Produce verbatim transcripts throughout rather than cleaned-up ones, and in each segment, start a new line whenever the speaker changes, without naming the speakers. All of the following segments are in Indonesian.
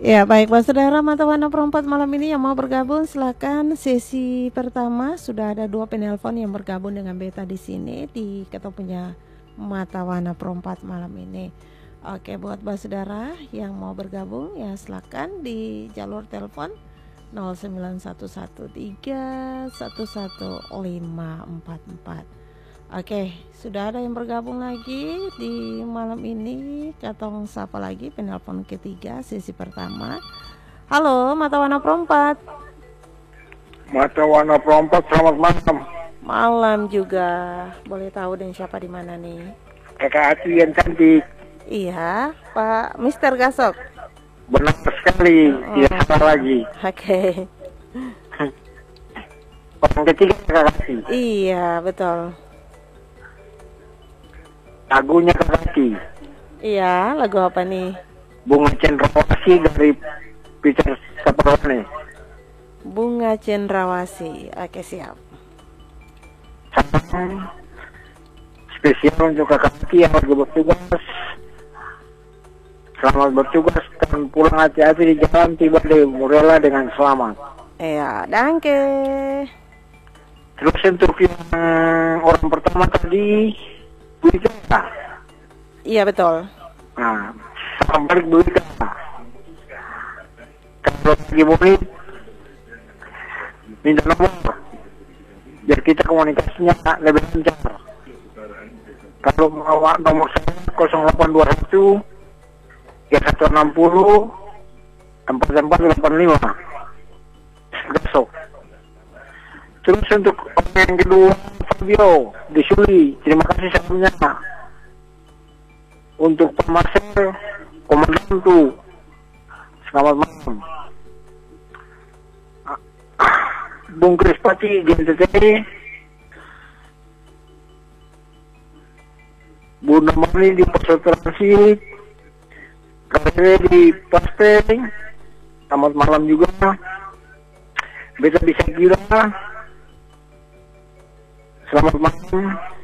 Ya, baik, Pak Saudara, Mata Warna Perempat malam ini yang mau bergabung silakan. Sesi pertama sudah ada dua penelpon yang bergabung dengan Beta di sini di kita punya Mata Warna Perempat malam ini. Oke, buat Pak Saudara yang mau bergabung ya silakan di jalur telepon nol sembilan satu satu tiga satu satu lima empat empat. Oke, sudah ada yang bergabung lagi di malam ini. Katong sapa lagi penelpon ketiga sesi pertama. Halo, Mata Warna Perempat.
Mata Warna Perempat, selamat malam.
Malam juga. Boleh tahu dan siapa di mana nih?
Kakak Ati yang cantik.
Iya, Pak Mister Gasok.
Benar sekali,
oh.
Tidak salah lagi.
Oke.
Orang ketiga Kakak Ati.
Iya, betul.
Lagunya Kakak Ati.
Iya, lagu apa nih?
Bunga Cendrawasih dari Peter Saparone.
Bunga Cendrawasih. Oke, siap.
Salam spesial untuk Kakak Ati yang lagi bertugas. Selamat bertugas dan pulang hati-hati di jalan, tiba di Murela dengan selamat.
Iya, danke.
Terus untuk yang orang pertama tadi, Bu Ika.
Iya, betul.
Nah, salam balik Bu Ika. Kalau lagi murid, minta nomor, biar kita komunikasinya lebih lancar. Kalau mau nomor saya nol delapan dua satu tiga satu enam nol empat empat delapan lima. Besok. Terus untuk orang yang kedua, Fabio di Suli, terima kasih sebelumnya. Untuk Pak Marcel, Komandan tuh, selamat malam. Bung Krispati di N T T, Bu Namani di Pusat Transit, K W di Paspeng, selamat malam juga. Beta bisa kira, selamat malam.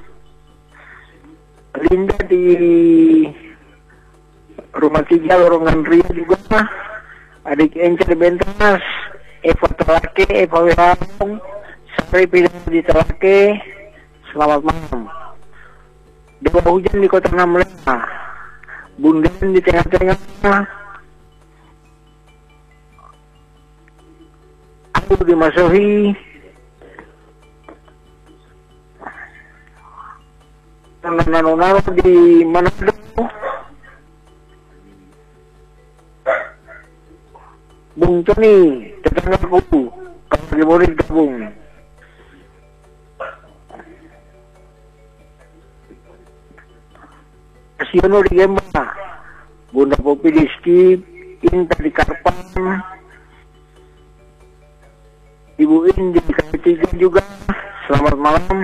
Linda di rumah tiga Lorongan Ria juga, adik Encer di Bentas, Eva Telake, Eva Wirapong, Sari Pidan di Telake, selamat malam. Dewa Hujan di Kota Namlena, Bundan di tengah-tengah, aku di Masohi, Nano-nano di Manado, Bung Tony, tetanggaku, kalau lagi murid gabung. Siono di Gemba, Bunda Popi di Skip, Inta di Karpan, Ibu In di Ketiga juga, selamat malam.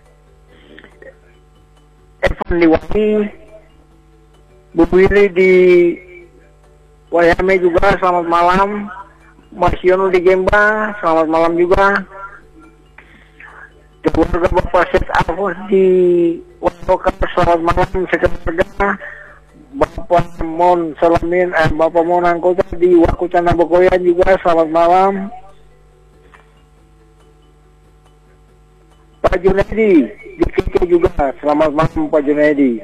Evan di Wani, Bu Willy di Wayame juga, selamat malam. Mas Yono di Gemba, selamat malam juga. Keluarga Bapak Syed Afus di Wasoka, selamat malam sekeluarga. Bapak Mon Salamin, eh, Bapak Mon Angkota di Wakutana Bokoyan juga, selamat malam. Pak Junaidi di Kiki juga, selamat malam Pak Junaidi.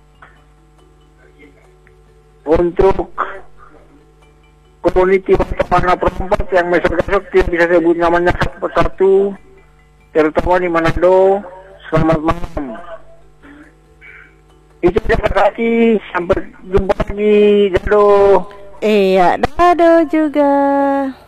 Untuk community Warna Perempat yang besok-besok tidak bisa sebut namanya satu persatu, terutama di Manado, selamat malam. Itu terima kasih, sampai jumpa lagi, dadah.
Iya, dadah juga.